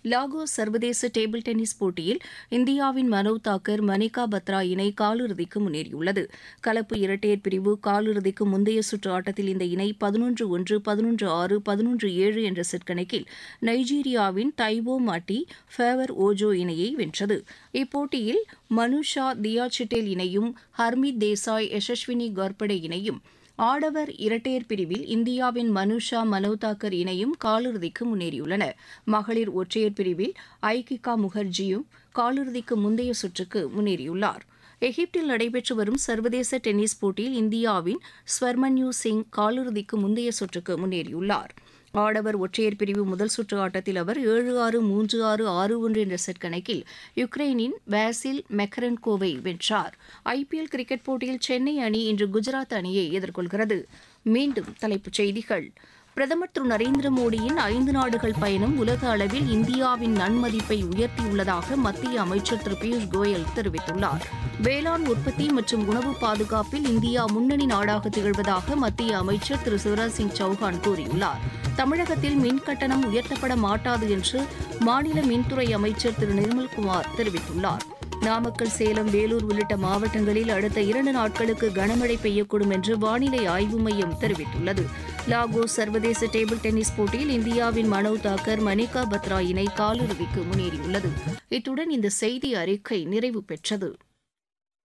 Lagos சர்வதேச table tennis போட்டியில் இந்தியாவின் மனோவ் தாக்கர் மணிகா பத்ரா இணை காலிறுதிக்கு முன்னேறியுள்ளது. கலப்பு இரட்டையர் பிரிவு காலிறுதிக்கு முந்தைய சுற்று ஆட்டத்தில் இந்த இணை 11-1, 11-6, 11-7 என்ற செட் கணக்கில் நைஜீரியாவின் தைவோ மாட்டி ஃபேவர் ஓஜோ இணையை வென்றது. இப்போட்டியில் மனுஷா தியாசிட்டேல் இணையும் ஹர்மீத் தேசாய் யசஸ்வினி கார்படே இணையும் ஆடவர் இரட்டையர் பிரிவில் இந்தியாவின் மனுஷா மனோவ் தாக்கர் இணையும் காலிறுதிக்கு முன்னேறியுள்ளன. மகளிர் ஒற்றையர் பிரிவில் ஐகிகா முகர்ஜியும் காலிறுதிக்கு முந்தைய சுற்றுக்கு முன்னேறியுள்ளார். எகிப்தில் நடைபெற்று வரும் சர்வதேச டென்னிஸ் போட்டியில் இந்தியாவின் ஸ்வர்மன்யூ சிங் காலிறுதிக்கு முந்தைய சுற்றுக்கு முன்னேறியுள்ளார். ஆடவர் ஒற்றையர் பிரிவு முதல் சுற்று ஆட்டத்தில் அவர் 7-6, 3-6, 6-1 என்ற செட் கணக்கில் யுக்ரைனின் வாசில் மெக்கரன்கோவை வென்றார். ஐபிஎல் கிரிக்கெட் போட்டியில் சென்னை அணி இன்று குஜராத் அணியை எதிர்கொள்கிறது. மீண்டும் தலைப்புச் செய்திகள். பிரதமர் திரு நரேந்திர மோடியின் 5 நாடுகள் பயணம் உலக அளவில் இந்தியாவின் நன்மதிப்பை உயர்த்தியுள்ளதாக மத்திய அமைச்சர் திரு பியூஷ் கோயல் தெரிவித்துள்ளார். வேளாண் உற்பத்தி மற்றும் உணவு பாதுகாப்பில் இந்தியா முன்னணி நாடாக திகழ்வதாக மத்திய அமைச்சர் திரு சிவராஜ் சிங் சௌஹான் கூறியுள்ளார். தமிழகத்தில் மின் கட்டணம் உயர்த்தப்பட மாட்டாது என்று மாநில மின்துறை அமைச்சர் திரு நிர்மல்குமார் தெரிவித்துள்ளார். நாமக்கல், சேலம், வேலூர் உள்ளிட்ட மாவட்டங்களில் அடுத்த 2 நாட்களுக்கு கனமழை பெய்யக்கூடும் என்று வானிலை ஆய்வு மையம் தெரிவித்துள்ளது. லாகோஸ் சர்வதேச டேபிள் டென்னிஸ் போட்டியில் இந்தியாவின் மனோவ் தாக்கர் மணிகா பத்ரா இணை காலிறுதிக்கு முன்னேறியுள்ளது. இத்துடன் இந்த செய்தி அறிக்கை நிறைவு பெற்றது.